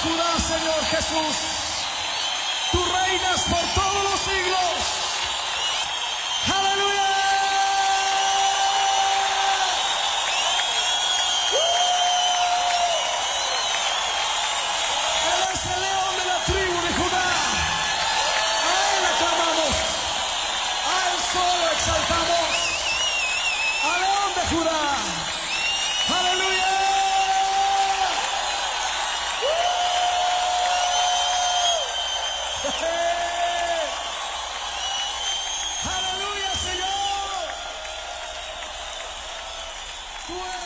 Judá, Señor Jesús. Tú reinas por todos los siglos. ¡Aleluya! Él es el león de la tribu de Judá. A Él aclamamos. A Él solo exaltamos. Al león de Judá. ¡Aleluya! ¡Aleluya, Señor! Tú eres